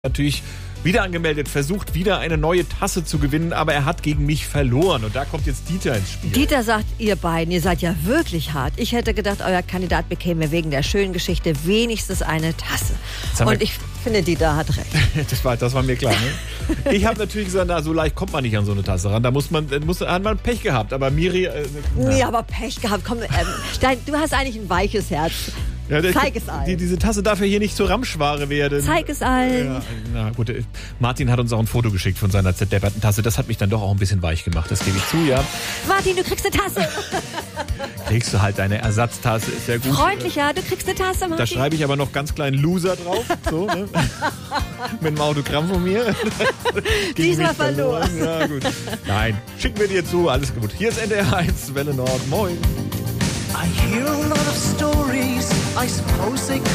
Natürlich wieder angemeldet, versucht wieder eine neue Tasse zu gewinnen, aber er hat gegen mich verloren. Und da kommt jetzt Dieter ins Spiel. Dieter sagt, ihr beiden, ihr seid ja wirklich hart. Ich hätte gedacht, euer Kandidat bekäme wegen der schönen Geschichte wenigstens eine Tasse. Und ich finde, Dieter hat recht. Das war mir klar, ne? Ich habe natürlich gesagt, na, so leicht kommt man nicht an so eine Tasse ran. Da hat man Pech gehabt. Aber Miri... Nee, aber Pech gehabt. Komm, du hast eigentlich ein weiches Herz. Ja, Zeig es allen. Diese Tasse darf ja hier nicht zur Ramschware werden. Zeig es allen. Ja, na gut, Martin hat uns auch ein Foto geschickt von seiner zerdepperten Tasse. Das hat mich dann doch auch ein bisschen weich gemacht, das gebe ich zu, ja. Martin, du kriegst eine Tasse. Kriegst du halt deine Ersatztasse, ist ja gut. Freundlicher, du kriegst eine Tasse, Martin. Da schreibe ich aber noch ganz kleinen Loser drauf, so, ne? Mit einem Autogramm von mir. Diesmal verloren. Ja, gut. Nein, schicken wir dir zu, alles gut. Hier ist NDR 1, Welle Nord, moin. I hear a lot of stories, I suppose they